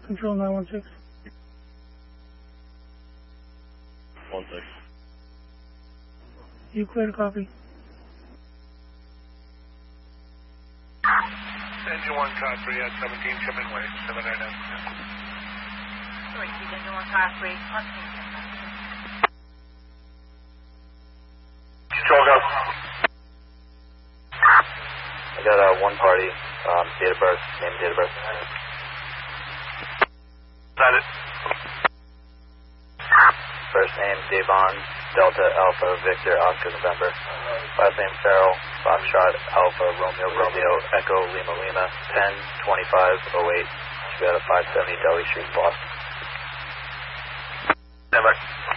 Control 916. 16. You clear to copy? Engine 1, car 3 at 17, come in way, 799. Sorry, engine 1, car 3, Control, go. I got one party, date of birth, name, date of birth. Got it. First name, Devon, Delta, Alpha, Victor, Oscar, November. Last name, Farrell, Foxtrot, Alpha, Romeo, Romeo, Echo, Lima, Lima, 10-25-08. Should be out of 570 Deli Street, Boston. Stand by.